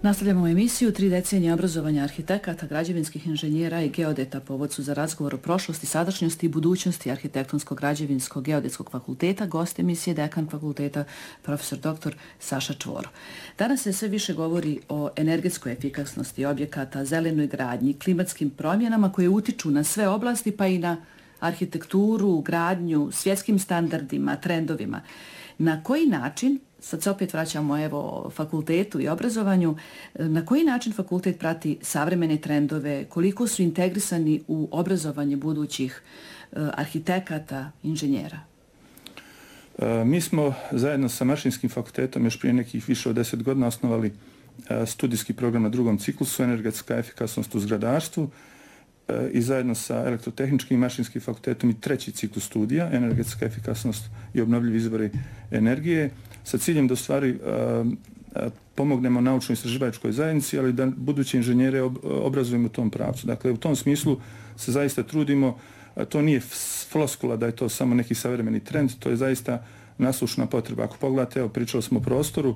Nastavljamo emisiju 3 decenije obrazovanja arhitekata, građevinskih inženjera i geodeta. Povod su za razgovor o prošlosti, sadašnjosti i budućnosti Arhitektonsko-građevinskog geodetskog fakulteta. Gost emisije dekan fakulteta profesor dr. Saša Čvoro. Danas se sve više govori o energetskoj efikasnosti objekata, zelenoj gradnji, klimatskim promjenama koje utiču na sve oblasti pa i na arhitekturu, gradnju, svjetskim standardima, trendovima. Na koji način, sad se opet vraćamo fakultetu i obrazovanju, na koji način fakultet prati savremene trendove, koliko su integrisani u obrazovanje budućih arhitekata, inženjera? Mi smo zajedno sa Mašinskim fakultetom još prije nekih više od 10 godina osnovali studijski program na drugom ciklusu, energetska efikasnost u zgradarstvu, i zajedno sa Elektrotehničkim i Mašinskim fakultetom i treći ciklus studija, energetska efikasnost i obnovljivi izvori energije, sa ciljem da u stvari pomognemo naučno-istraživačkoj zajednici, ali da buduće inženjere obrazujemo u tom pravcu. Dakle, u tom smislu se zaista trudimo, to nije floskula da je to samo neki savremeni trend, to je zaista naslušna potreba. Ako pogledate, evo, pričali smo o prostoru,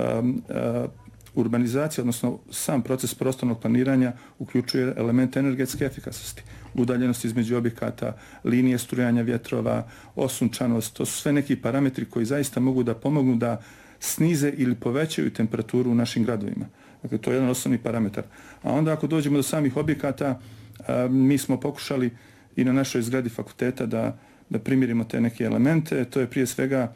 urbanizacija, odnosno sam proces prostornog planiranja uključuje elemente energetske efikasnosti. Udaljenost između objekata, linije strujanja vjetrova, osunčanost, to su sve neki parametri koji zaista mogu da pomognu da snize ili povećaju temperaturu u našim gradovima. Dakle, to je jedan osnovni parametar. A onda ako dođemo do samih objekata, mi smo pokušali i na našoj zgradi fakulteta da primirimo te neke elemente. To je prije svega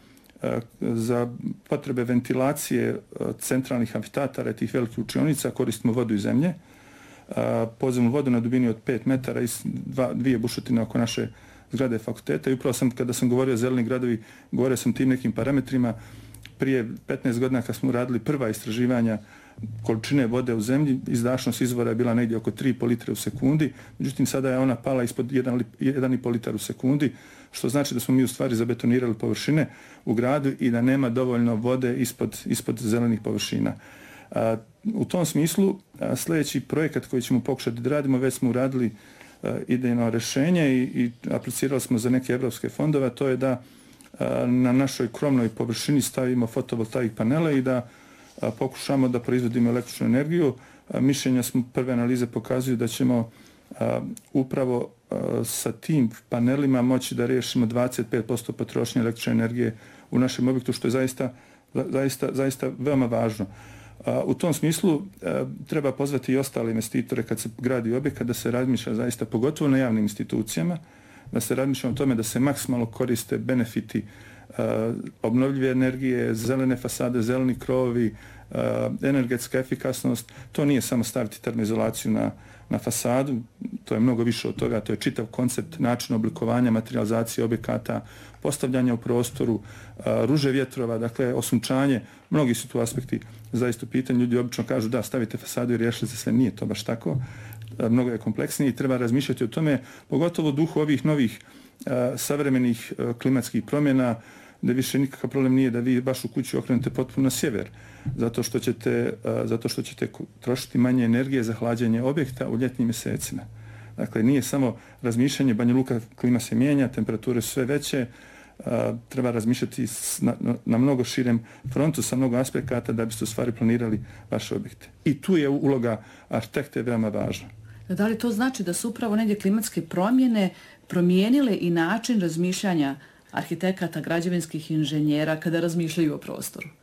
za potrebe ventilacije centralnih amfiteatara i tih velikih učionica koristimo vodu iz zemlje, podzemnu vodu na dubini od 5 metara i dvije bušotine oko naše zgrade fakulteta. I upravo kada sam govorio o zeleni gradovi, govorio sam tim nekim parametrima. Prije 15 godina kad smo radili prva istraživanja količine vode u zemlji, izdašnost izvora je bila negdje oko 3,5 litre u sekundi, međutim sada je ona pala ispod 1,5 litar u sekundi, što znači da smo mi u stvari zabetonirali površine u gradu i da nema dovoljno vode ispod zelenih površina. U tom smislu sljedeći projekat koji ćemo pokušati da radimo, već smo uradili idejno rješenje i aplicirali smo za neke evropske fondove, to je da na našoj kromnoj površini stavimo fotovoltaik panele i da pokušamo da proizvodimo električnu energiju. Mišljenja smo, prve analize pokazuju da ćemo upravo sa tim panelima moći da riješimo 25% potrošnje električne energije u našem objektu, što je zaista veoma važno. U tom smislu treba pozvati i ostale investitore kad se gradi objekat da se razmišlja zaista, pogotovo na javnim institucijama, da se razmišlja o tome da se maksimalno koriste benefiti obnovljive energije, zelene fasade, zeleni krovovi, energetska efikasnost. To nije samo staviti termoizolaciju na fasadu, to je mnogo više od toga, to je čitav koncept načina oblikovanja, materializacije objekata, postavljanja u prostoru, ruže vjetrova, dakle osunčanje, mnogi su tu aspekti zaista u pitanju. Ljudi obično kažu da stavite fasadu i riješili se sve, nije to baš tako. Mnogo je kompleksnije i treba razmišljati o tome, pogotovo u duhu ovih novih savremenih klimatskih promjena, da više nikakav problem nije da vi baš u kući okrenete potpuno na sjever, zato što ćete trošiti manje energije za hlađenje objekta u ljetnim mjesecima. Dakle, nije samo razmišljanje, Banja Luka, klima se mijenja, temperature su sve veće, treba razmišljati na mnogo širem frontu sa mnogo aspekata da biste u stvari planirali vaše objekte. I tu je uloga arhitekte veoma važna. Da li to znači da su upravo negdje klimatske promjene promijenile i način razmišljanja arhitekata, građevinskih inženjera kada razmišljaju o prostoru?